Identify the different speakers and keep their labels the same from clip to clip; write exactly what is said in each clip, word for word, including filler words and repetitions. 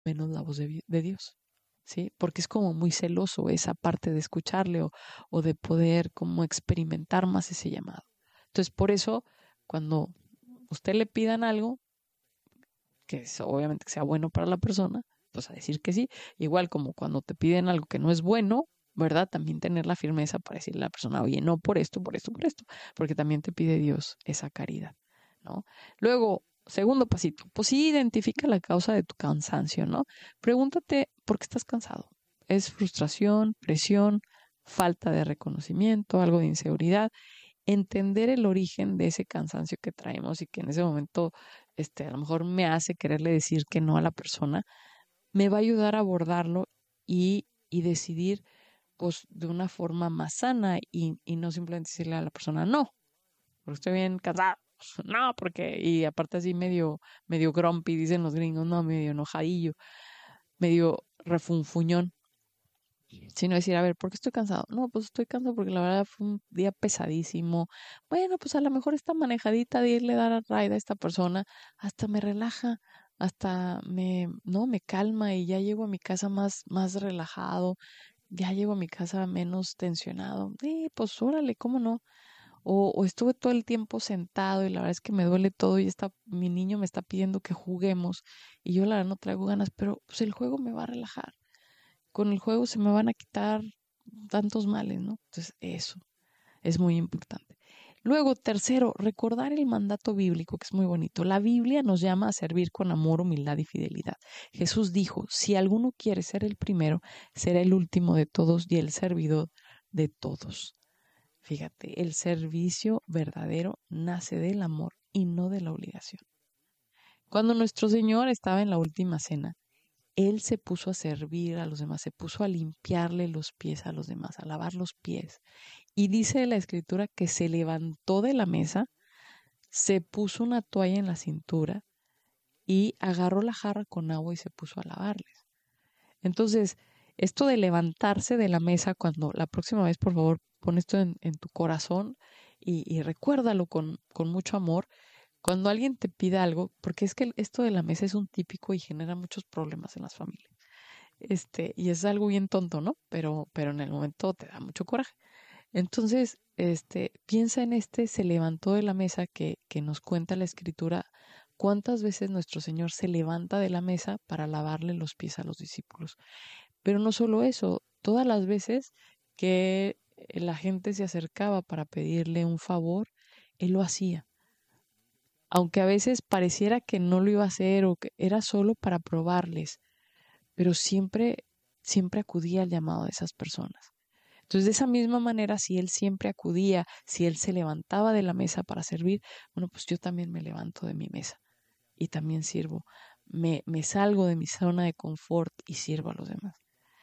Speaker 1: menos la voz de, de Dios, ¿sí? Porque es como muy celoso esa parte de escucharle o, o de poder como experimentar más ese llamado. Entonces, por eso, cuando usted le pidan algo, que es, obviamente que sea bueno para la persona, pues a decir que sí. Igual como cuando te piden algo que no es bueno, ¿verdad? También tener la firmeza para decirle a la persona, oye, no por esto, por esto, por esto, porque también te pide Dios esa caridad, ¿no? Luego, segundo pasito, pues sí identifica la causa de tu cansancio, ¿no? Pregúntate por qué estás cansado. ¿Es frustración, presión, falta de reconocimiento, algo de inseguridad? Entender el origen de ese cansancio que traemos y que en ese momento este, a lo mejor me hace quererle decir que no a la persona, me va a ayudar a abordarlo y, y decidir pues de una forma más sana y, y no simplemente decirle a la persona no, porque estoy bien cansado, no, porque, y aparte así medio, medio grumpy, dicen los gringos, no, medio enojadillo, medio refunfuñón, sino decir, a ver, ¿por qué estoy cansado? No, pues estoy cansado porque la verdad fue un día pesadísimo. Bueno, pues a lo mejor esta manejadita de irle a dar a ride a esta persona hasta me relaja, hasta me, no, me calma y ya llego a mi casa más, más relajado, ya llego a mi casa menos tensionado. Eh, pues órale, ¿cómo no? O, o estuve todo el tiempo sentado y la verdad es que me duele todo y está, mi niño me está pidiendo que juguemos y yo la verdad no traigo ganas, pero pues el juego me va a relajar, con el juego se me van a quitar tantos males, ¿no? Entonces, eso es muy importante. Luego, tercero, recordar el mandato bíblico, que es muy bonito. La Biblia nos llama a servir con amor, humildad y fidelidad. Jesús dijo, si alguno quiere ser el primero, será el último de todos y el servidor de todos. Fíjate, el servicio verdadero nace del amor y no de la obligación. Cuando nuestro Señor estaba en la última cena, él se puso a servir a los demás, se puso a limpiarle los pies a los demás, a lavar los pies. Y dice la escritura que se levantó de la mesa, se puso una toalla en la cintura y agarró la jarra con agua y se puso a lavarles. Entonces, esto de levantarse de la mesa, cuando la próxima vez, por favor, pon esto en, en tu corazón y, y recuérdalo con, con mucho amor, cuando alguien te pida algo, porque es que esto de la mesa es un típico y genera muchos problemas en las familias. Este, y es algo bien tonto, ¿no? Pero, pero en el momento te da mucho coraje. Entonces, este, piensa en este, se levantó de la mesa que, que nos cuenta la escritura, cuántas veces nuestro Señor se levanta de la mesa para lavarle los pies a los discípulos. Pero no solo eso, todas las veces que la gente se acercaba para pedirle un favor, Él lo hacía. Aunque a veces pareciera que no lo iba a hacer o que era solo para probarles, pero siempre, siempre acudía al llamado de esas personas. Entonces, de esa misma manera, si él siempre acudía, si él se levantaba de la mesa para servir, bueno, pues yo también me levanto de mi mesa y también sirvo. Me, me salgo de mi zona de confort y sirvo a los demás.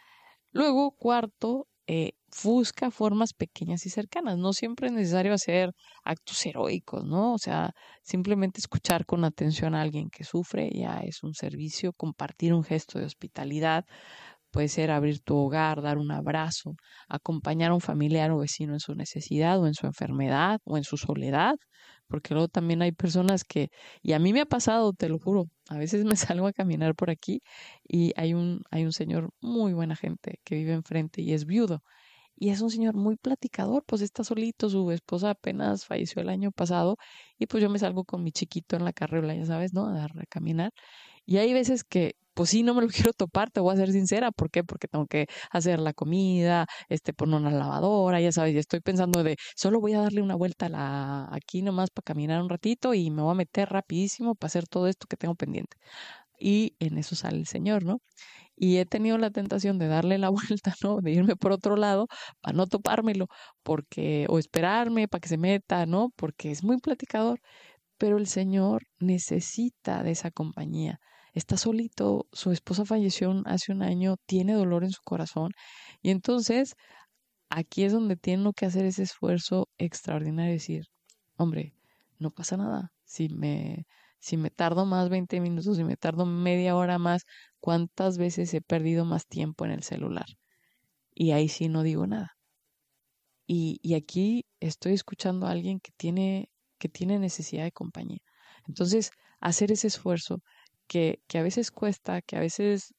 Speaker 1: Luego, cuarto, eh, busca formas pequeñas y cercanas. No siempre es necesario hacer actos heroicos, ¿no? O sea, simplemente escuchar con atención a alguien que sufre ya es un servicio, compartir un gesto de hospitalidad. Puede ser abrir tu hogar, dar un abrazo, acompañar a un familiar o vecino en su necesidad o en su enfermedad o en su soledad, porque luego también hay personas que, y a mí me ha pasado, te lo juro, a veces me salgo a caminar por aquí y hay un, hay un señor muy buena gente que vive enfrente y es viudo. Y es un señor muy platicador, pues está solito, su esposa apenas falleció el año pasado y pues yo me salgo con mi chiquito en la carriola, ya sabes, ¿no? A dar a caminar. Y hay veces que, pues sí, no me lo quiero topar, te voy a ser sincera. ¿Por qué? Porque tengo que hacer la comida, este, poner una lavadora, ya sabes, y estoy pensando de, solo voy a darle una vuelta a la, aquí nomás para caminar un ratito y me voy a meter rapidísimo para hacer todo esto que tengo pendiente. Y en eso sale el Señor, ¿no? Y he tenido la tentación de darle la vuelta, ¿no? De irme por otro lado para no topármelo, porque, o esperarme para que se meta, ¿no? Porque es muy platicador, pero el Señor necesita de esa compañía. Está solito, su esposa falleció un- hace un año, tiene dolor en su corazón y entonces aquí es donde tiene que hacer ese esfuerzo extraordinario y decir, hombre, no pasa nada. Si me, si me tardo más veinte minutos, si me tardo media hora más, ¿cuántas veces he perdido más tiempo en el celular? Y ahí sí no digo nada. Y, y aquí estoy escuchando a alguien que tiene, que tiene necesidad de compañía. Entonces, hacer ese esfuerzo que, que a veces cuesta, que a veces